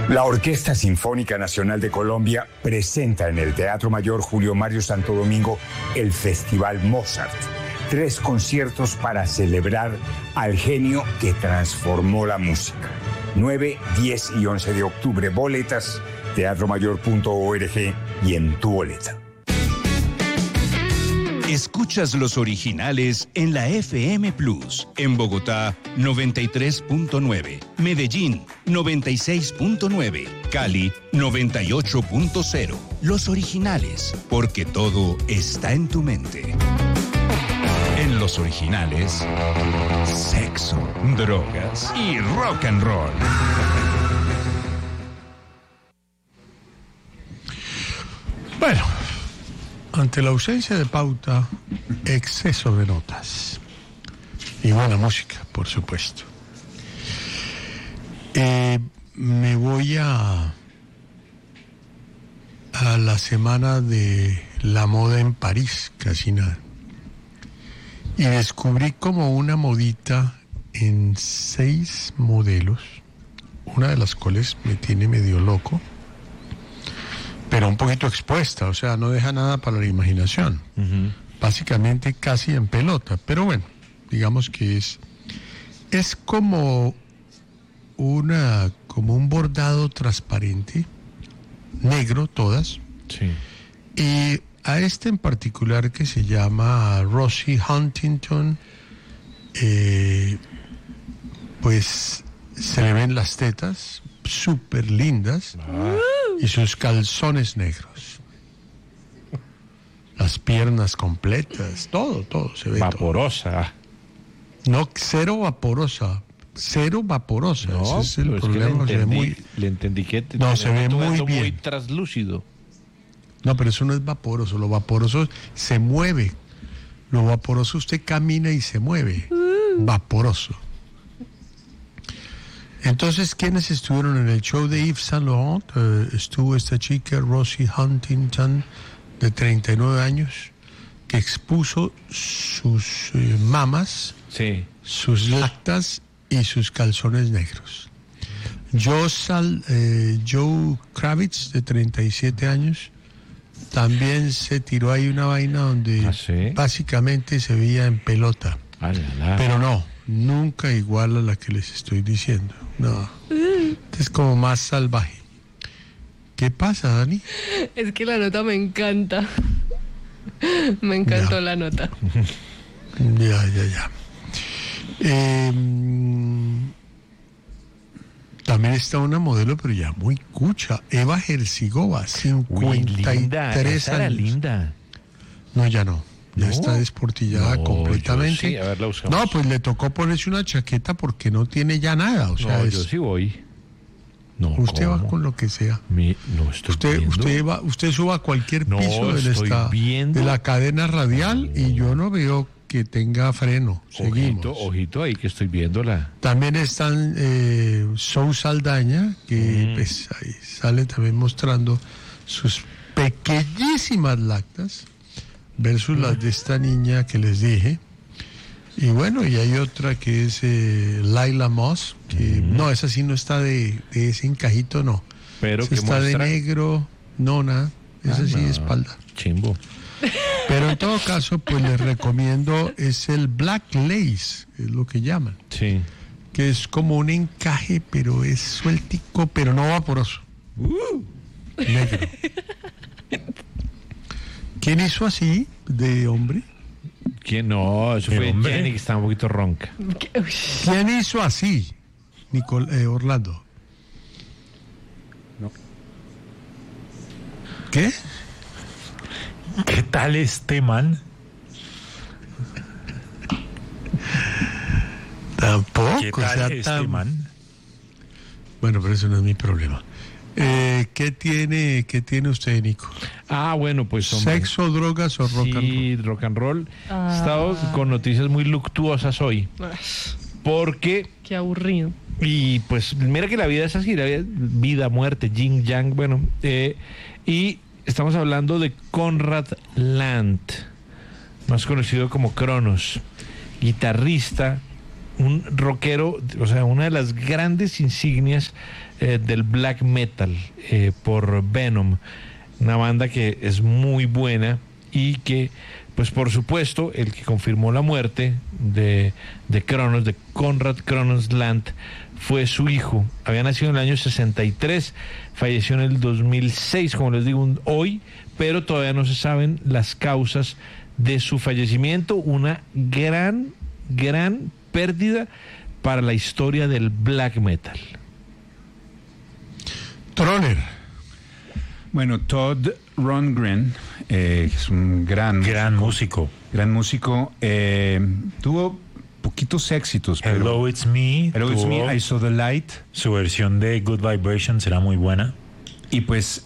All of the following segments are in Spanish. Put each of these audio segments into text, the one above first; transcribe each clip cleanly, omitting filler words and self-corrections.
La Orquesta Sinfónica Nacional de Colombia presenta en el Teatro Mayor Julio Mario Santo Domingo el Festival Mozart. 3 conciertos para celebrar al genio que transformó la música. 9, 10 y 11 de octubre. Boletas, teatromayor.org y en tu boleta. Escuchas los originales en la FM Plus. En Bogotá, 93.9. Medellín, 96.9. Cali, 98.0. Los originales, porque todo está en tu mente. En los originales, sexo, drogas y rock and roll. Bueno, ante la ausencia de pauta, exceso de notas y buena música, por supuesto. Me voy a la semana de la moda en París, casi nada. Y descubrí como una modita en 6 modelos, una de las cuales me tiene medio loco, pero un poquito expuesta, o sea, no deja nada para la imaginación. Uh-huh. Básicamente casi en pelota, pero bueno, digamos que es como un bordado transparente, negro todas. Sí. Y a este en particular que se llama Rosie Huntington, pues se le ven las tetas súper lindas y sus calzones negros, las piernas completas, todo se ve. Vaporosa. Todo. No, cero vaporosa. No, ese es el problema. Le entendí que no, se ve muy bien, muy traslúcido. No, pero eso no es vaporoso. Lo vaporoso se mueve. Lo vaporoso usted camina y se mueve. Vaporoso. Entonces, ¿quiénes estuvieron en el show de Yves Saint Laurent? Estuvo esta chica, Rosie Huntington, de 39 años, que expuso sus mamas, sí, sus lactas y sus calzones negros. Joe Kravitz, de 37 años, también se tiró ahí una vaina donde ¿sí? Básicamente se veía en pelota. Pero no, nunca igual a la que les estoy diciendo. No, es como más salvaje. ¿Qué pasa, Dani? Es que la nota me encanta. Me encantó la nota. Ya. También está una modelo, pero ya muy cucha, Eva Hercigova, 53 años. Linda. No, ya no. Ya está desportillada completamente. Sí, a ver, la buscamos. No, pues le tocó ponerse una chaqueta porque no tiene ya nada. O sea, yo sí voy. No, usted ¿cómo? va con lo que sea. No estoy viendo. Usted suba a cualquier piso de la cadena radial y yo no veo que tenga freno. Seguimos. Ojito ahí que estoy viéndola. También están Sou Saldaña, que pues ahí sale también mostrando sus pequeñísimas lactas versus las de esta niña que les dije. Y bueno, y hay otra que es Laila Moss, que no, esa sí no está de ese encajito, no. Pero esa que está muestra... de negro, no, nada. Esa sí de espalda. Chimbo. Pero en todo caso, pues les recomiendo, es el Black Lace, es lo que llaman. Sí. Que es como un encaje, pero es sueltico, pero no vaporoso. Negro. ¿Quién hizo así de hombre? ¿Quién no? Eso fue Jenny, que estaba un poquito ronca. ¿Quién hizo así? Orlando. No. ¿Qué? ¿Qué tal este man? Tampoco. ¿Qué tal este man? Bueno, pero eso no es mi problema. ¿Qué tiene usted, Nico? Bueno, pues hombre. ¿Sexo, drogas o rock and roll? Sí, rock and roll. He estado con noticias muy luctuosas hoy. Porque... Qué aburrido. Y pues mira que la vida es así, vida, muerte, yin, yang, bueno. Y estamos hablando de Conrad Land, más conocido como Cronos, guitarrista un rockero, o sea, una de las grandes insignias del black metal por Venom, una banda que es muy buena y que, pues por supuesto, el que confirmó la muerte de Cronos, de Konrad Kronos Land, fue su hijo. Había nacido en el año 63, falleció en el 2006, como les digo, hoy, pero todavía no se saben las causas de su fallecimiento. Una gran pérdida para la historia del black metal. Troller. Bueno, Todd Rundgren, es un gran músico. Tuvo poquitos éxitos. Hello, It's Me. Hello, It's Me, I Saw the Light. Su versión de Good Vibrations era muy buena. Y pues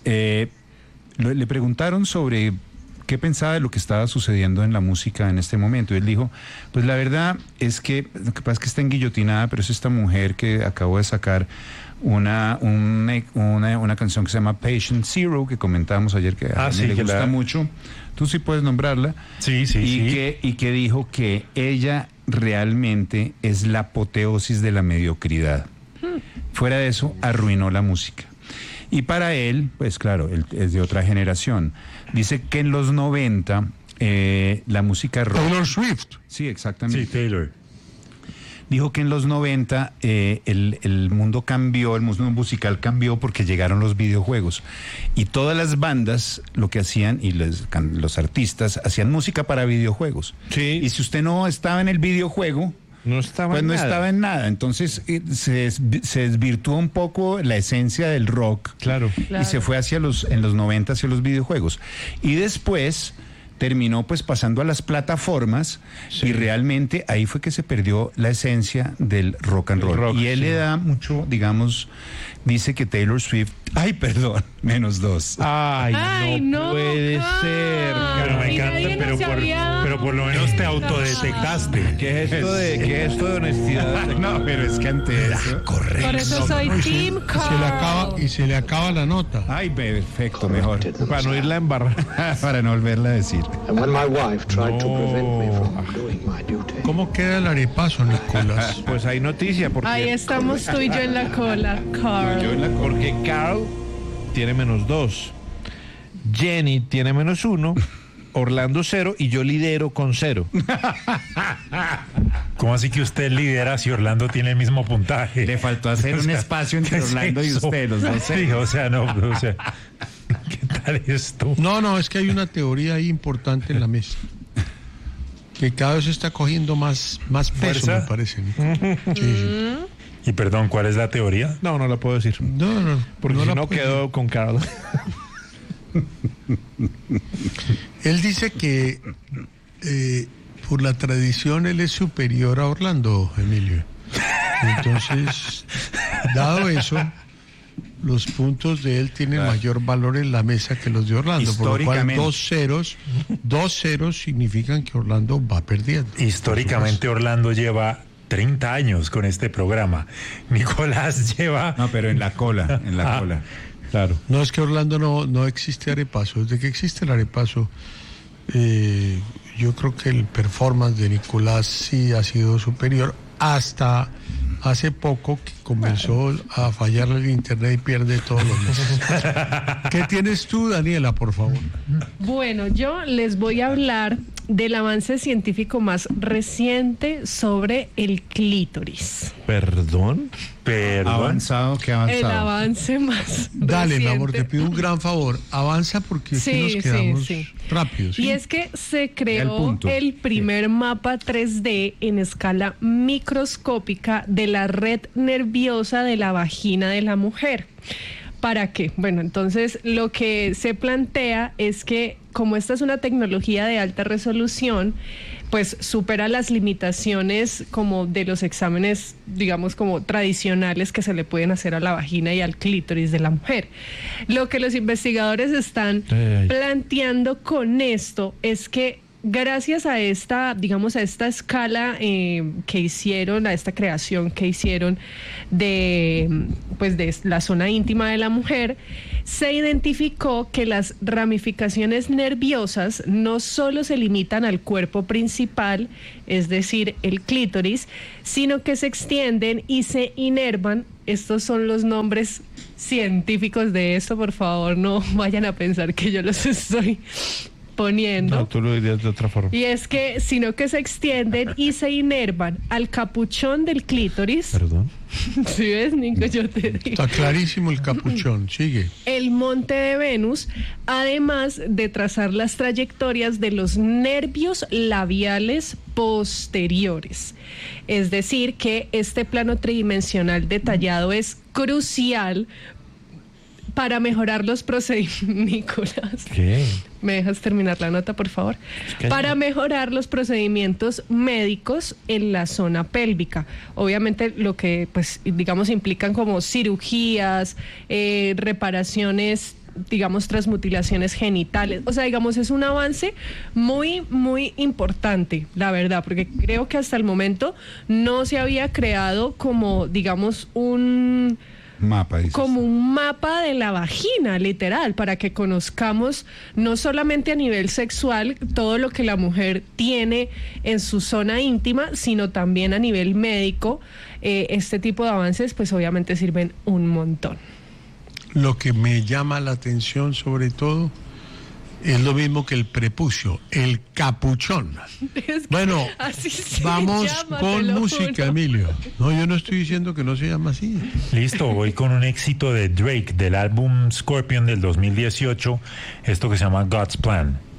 le preguntaron sobre qué pensaba de lo que estaba sucediendo en la música en este momento. Y él dijo, pues la verdad es que lo que pasa es que está enguillotinada, pero es esta mujer que acabó de sacar una canción que se llama Patient Zero, que comentábamos ayer, que a mí le gusta mucho. Tú sí puedes nombrarla. Sí. Y que dijo que ella realmente es la apoteosis de la mediocridad. Fuera de eso, arruinó la música. Y para él, pues claro, él es de otra generación. Dice que en los 90 la música rock... Taylor Swift. Sí, exactamente. Sí, Taylor. Dijo que en los 90 el mundo cambió, el mundo musical cambió porque llegaron los videojuegos. Y todas las bandas lo que hacían, y los artistas, hacían música para videojuegos. Sí. Y si usted no estaba en el videojuego... No estaba pues en no nada. estaba en nada. Entonces se desvirtuó un poco la esencia del rock. Claro. Y se fue en los 90 hacia los videojuegos. Y después terminó pues pasando a las plataformas, sí. Y realmente ahí fue que se perdió la esencia del rock and roll. Y él le da mucho, digamos, dice que Taylor Swift, -2. Ay, no puede ser. Pero me encanta, pero por lo menos te autodetectaste. ¿Qué es esto de honestidad? No, pero es que ante eso... Correcto. Por eso soy Team Carl. Y se le acaba la nota. Ay, perfecto, mejor. Para no irla a embarrar. Para no volverla a decir. And when my wife tried to prevent me from doing my duty. ¿Cómo queda el arepazo, Nicolás? Pues hay noticia. Porque Ahí estamos tú y yo en la cola, Carl. Porque Carl tiene -2, Jenny tiene -1, Orlando 0 y yo lidero con 0. ¿Cómo así que usted lidera si Orlando tiene el mismo puntaje? Le faltó hacer un espacio entre ¿qué es Orlando y eso? usted, los dos. Sí, o sea, ¿qué tal esto? No, es que hay una teoría ahí importante en la mesa. Que cada vez está cogiendo más peso, ¿Fuerza? me parece. Sí. Y perdón, ¿cuál es la teoría? No la puedo decir. No. Porque no si la no puede- quedo con Carl. Él dice que por la tradición él es superior a Orlando, Emilio. Entonces, dado eso, los puntos de él tienen mayor valor en la mesa que los de Orlando, por lo cual Históricamente. dos ceros significan que Orlando va perdiendo. Históricamente Orlando lleva 30 años con este programa. Nicolás lleva... No, pero en la cola, cola. Claro. No es que Orlando no existe arepaso. Desde que existe el arepaso, yo creo que el performance de Nicolás sí ha sido superior hasta hace poco que comenzó a fallarle el internet y pierde todos los meses. ¿Qué tienes tú, Daniela, por favor? Bueno, yo les voy a hablar del avance científico más reciente sobre el clítoris. ¿Perdón? Avanzado, ¿qué avanzado? El avance más Dale, mi reciente. amor, te pido un gran favor. Avanza porque aquí Sí, nos quedamos sí. rápidos. ¿sí? Y es que se El creó punto. el primer mapa 3D en escala microscópica de la red nerviosa de la vagina de la mujer. ¿Para qué? Bueno, entonces lo que se plantea es que como esta es una tecnología de alta resolución, pues supera las limitaciones como de los exámenes, digamos, como tradicionales que se le pueden hacer a la vagina y al clítoris de la mujer. Lo que los investigadores están planteando con esto es que gracias a esta, digamos, a esta escala que hicieron, a esta creación que hicieron de la zona íntima de la mujer, se identificó que las ramificaciones nerviosas no solo se limitan al cuerpo principal, es decir, el clítoris, sino que se extienden y se inervan. Estos son los nombres científicos de esto, por favor, no vayan a pensar que yo los estoy poniendo. No, tú lo dirías de otra forma. Y es que, sino que se extienden y se inervan al capuchón del clítoris. Perdón. ¿Sí ves, Nico? Yo te digo. Está clarísimo el capuchón, sigue. El monte de Venus, además de trazar las trayectorias de los nervios labiales posteriores. Es decir, que este plano tridimensional detallado es crucial para mejorar los procedimientos. Nicolás. ¿Qué? ¿Me dejas terminar la nota, por favor? Para mejorar los procedimientos médicos en la zona pélvica. Obviamente lo que, pues, digamos, implican como cirugías, reparaciones, digamos, transmutilaciones genitales. O sea, digamos, es un avance muy, muy importante, la verdad, porque creo que hasta el momento no se había creado como, digamos, un mapa, dices. Como un mapa de la vagina, literal, para que conozcamos no solamente a nivel sexual todo lo que la mujer tiene en su zona íntima, sino también a nivel médico. Este tipo de avances pues obviamente sirven un montón. Lo que me llama la atención sobre todo es lo mismo que el prepucio, el capuchón. Bueno, vamos con música, Emilio. No, yo no estoy diciendo que no se llama así. Listo, voy con un éxito de Drake del álbum Scorpion del 2018, esto que se llama God's Plan.